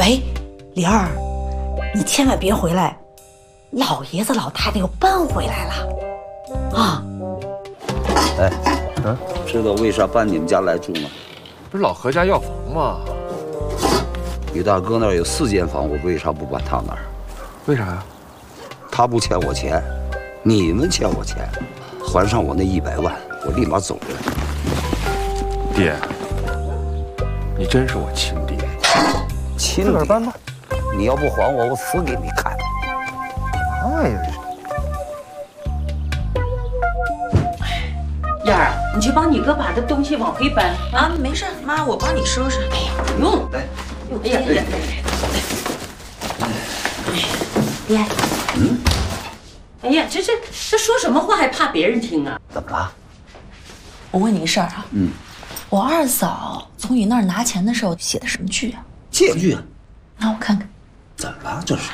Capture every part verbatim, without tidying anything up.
喂，李二，你千万别回来，老爷子老太太又搬回来了，啊！ 哎，嗯，知道为啥搬你们家来住吗？ 不是老何家要房吗？ 你大哥那儿有四间房，我为啥不搬他那儿？ 为啥呀？ 他不欠我钱，你们欠我钱，还上我那一百万，我立马走人。 爹，你真是我亲爹。 亲自个儿搬吧。 你要不还我，我死给你看。 哎呀， 燕儿，你去帮你哥把这东西往回搬啊，没事，妈，我帮你收拾。 哎呀，不用。 来， 哎呀，来来来， 爹， 嗯， 哎呀，这这这说什么话还怕别人听啊？ 怎么了？ 我问你个事儿啊， 嗯， 我二嫂从你那儿拿钱的时候写的什么剧啊？ 借据啊。 让我看看。 怎么了？这是？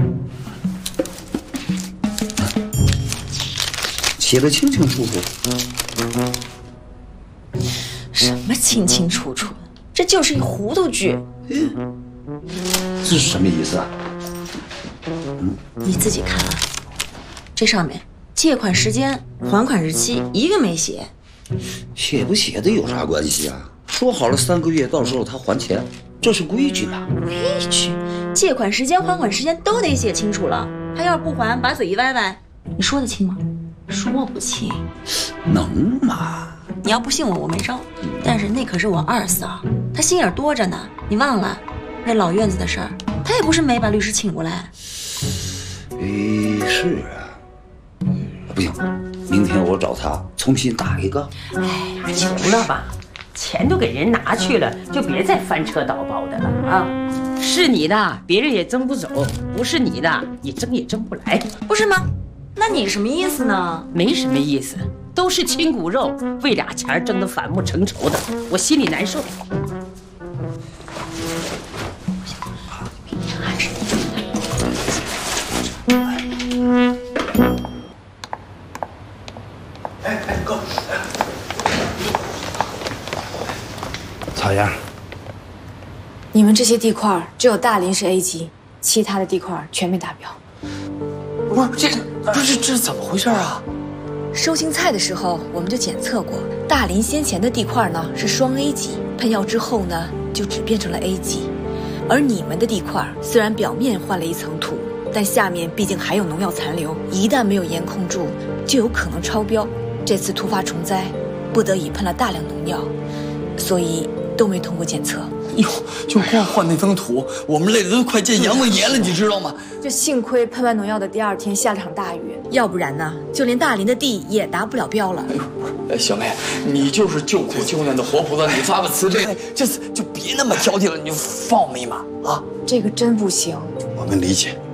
写的清清楚楚。 什么清清楚楚？这就是一糊涂剧。 嗯，这是什么意思啊？ 你自己看啊，这上面借款时间、还款日期一个没写。 写不写的有啥关系啊？说好了三个月，到时候他还钱，这是规矩吧？ 规矩，借款时间、还款时间都得写清楚了。他要是不还，把嘴一歪歪，你说得清吗？说不清。 能吗？ 你要不信我，我没招。但是那可是我二嫂，她心眼多着呢。你忘了那老院子的事儿，她也不是没把律师请过来。 诶，是啊。不行，明天我找他重新打一个。 哎呀，求了吧，钱都给人拿去了，就别再翻车倒包的了啊！是你的，别人也争不走；不是你的，你争也争不来。 不是吗？那你什么意思呢？ 没什么意思，都是亲骨肉，为俩钱争得反目成仇的，我心里难受。 还是哎哎，哥， 咋样？ 你们这些地块只有大林是 A 级，其他的地块全没达标。 不是这，不是这这怎么回事啊？ 收青菜的时候我们就检测过，大林先前的地块呢是双 A 级，喷药之后呢就只变成了 A 级，而你们的地块虽然表面换了一层土，但下面毕竟还有农药残留，一旦没有严控住，就有可能超标。这次突发虫灾，不得已喷了大量农药，所以都没通过检测。 哟，就光换那层土，我们累得都快见阎王爷了，你知道吗？ 这幸亏喷完农药的第二天下了场大雨， 要不然呢，就连大林的地也达不了标了。 哎呦，哎，小妹，你就是救苦救难的活菩萨，你发个慈悲，这次就别那么挑剔了，你就放我们一马啊！ 这个真不行。 我们理解。